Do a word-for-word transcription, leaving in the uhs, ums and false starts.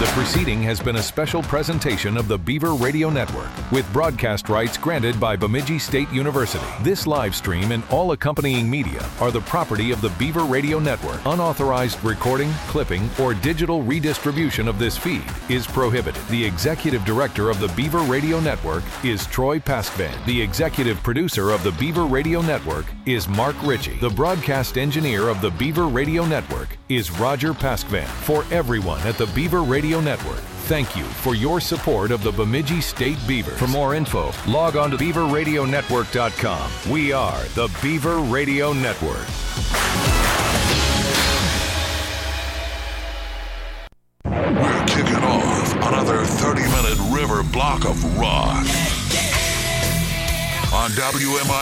The preceding has been a special presentation of the Beaver Radio Network with broadcast rights granted by Bemidji State University. This live stream and all accompanying media are the property of the Beaver Radio Network. Unauthorized recording, clipping, or digital redistribution of this feed is prohibited. The executive director of the Beaver Radio Network is Troy Paskvan. The executive producer of the Beaver Radio Network is Mark Ritchie. The broadcast engineer of the Beaver Radio Network is Roger Paskvan. For everyone at the Beaver Radio Network, thank you for your support of the Bemidji State Beavers. For more info, log on to beaver radio network dot com. We are the Beaver Radio Network. We're kicking off another thirty-minute river block of rock on W M I